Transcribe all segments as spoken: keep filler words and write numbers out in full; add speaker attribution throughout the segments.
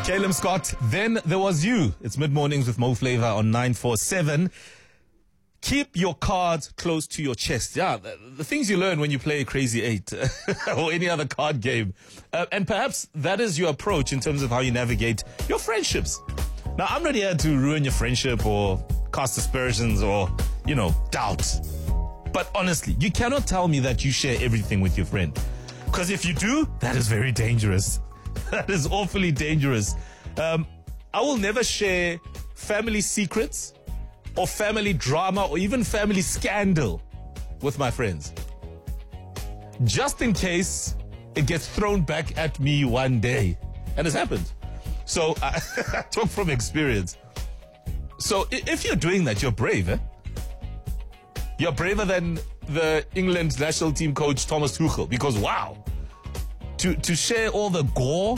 Speaker 1: Caleb Scott, Then There Was You. It's mid-mornings with Mo Flavor on nine four seven. Keep your cards close to your chest. Yeah, the, the things you learn when you play Crazy Eight or any other card game. Uh, and perhaps that is your approach in terms of how you navigate your friendships. Now, I'm not here to ruin your friendship or cast aspersions or, you know, doubt. But honestly, you cannot tell me that you share everything with your friend. Because if you do, that is very dangerous. That is awfully dangerous. Um, I will never share family secrets or family drama or even family scandal with my friends. Just in case it gets thrown back at me one day. And it's happened. So I, I talk from experience. So if you're doing that, you're brave, eh? You're braver than the England national team coach Thomas Tuchel, because wow, to to share all the gore,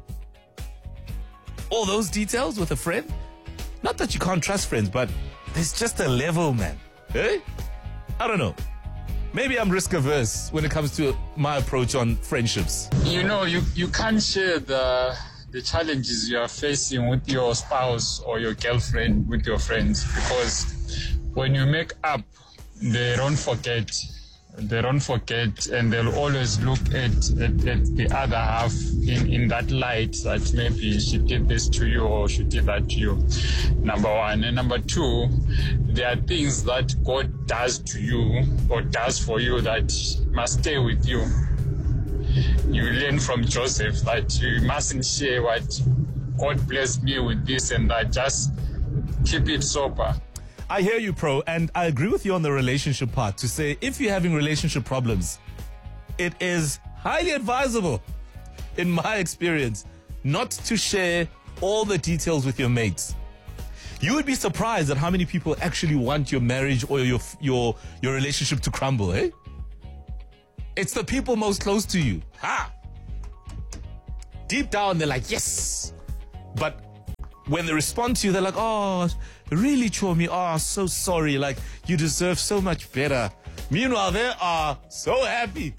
Speaker 1: all those details with a friend. Not that you can't trust friends, but there's just a level, man. Eh? I don't know. Maybe I'm risk averse when it comes to my approach on friendships.
Speaker 2: You know, you, you can't share the the challenges you are facing with your spouse or your girlfriend with your friends, because when you make up, they don't forget. They don't forget, and they'll always look at, at, at the other half in, in that light that maybe she did this to you or she did that to you. Number one. And number two, there are things that God does to you or does for you that must stay with you. You learn from Joseph that you mustn't share what God blessed me with this and that. Just keep it sober.
Speaker 1: I hear you, Pro, and I agree with you on the relationship part to say if you're having relationship problems, it is highly advisable, in my experience, not to share all the details with your mates. You would be surprised at how many people actually want your marriage or your your your relationship to crumble, eh? It's the people most close to you. Ha! Deep down, they're like, yes! But when they respond to you, they're like, oh, really, Chomi, oh, so sorry, like, you deserve so much better. Meanwhile, they are so happy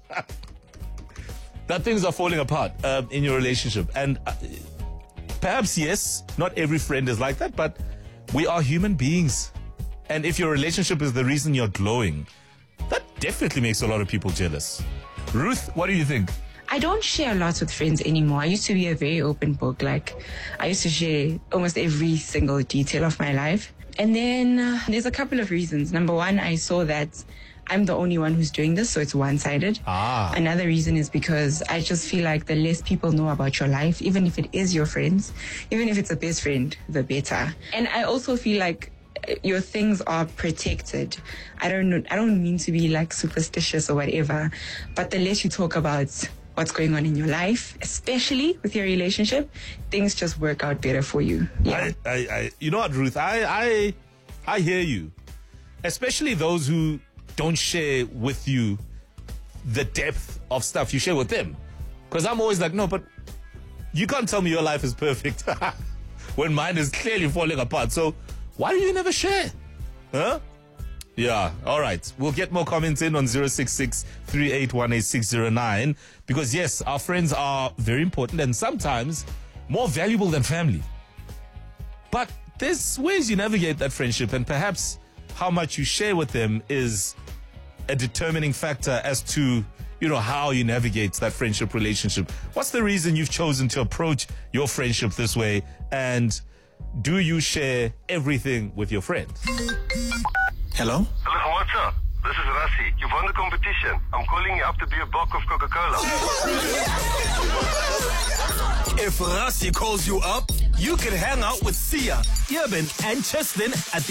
Speaker 1: that things are falling apart um, in your relationship. And uh, perhaps, yes, not every friend is like that, but we are human beings. And if your relationship is the reason you're glowing, that definitely makes a lot of people jealous. Ruth, what do you think?
Speaker 3: I don't share a lot with friends anymore. I used to be a very open book. Like, I used to share almost every single detail of my life. And then uh, there's a couple of reasons. Number one, I saw that I'm the only one who's doing this, so it's one-sided.
Speaker 1: Ah.
Speaker 3: Another reason is because I just feel like the less people know about your life, even if it is your friends, even if it's a best friend, the better. And I also feel like your things are protected. I don't know, I don't mean to be like superstitious or whatever, but the less you talk about what's going on in your life, especially with your relationship, things just work out better for you. Yeah.
Speaker 1: I, I, I, you know what, Ruth? I, I, I hear you. Especially those who don't share with you the depth of stuff you share with them. Because I'm always like, no, but you can't tell me your life is perfect when mine is clearly falling apart. So why do you never share? Huh? Yeah, all right. We'll get more comments in on zero six six, three eight one, eight six zero nine. Because, yes, our friends are very important and sometimes more valuable than family. But there's ways you navigate that friendship, and perhaps how much you share with them is a determining factor as to, you know, how you navigate that friendship relationship. What's the reason you've chosen to approach your friendship this way? And do you share everything with your friends?
Speaker 4: Hello?
Speaker 5: Hello, what's up? This is Rassi. You've won the competition. I'm calling you up to be a bulk of Coca-Cola.
Speaker 4: If Rassi calls you up, you can hang out with Sia, Irvin, and Cheslin at the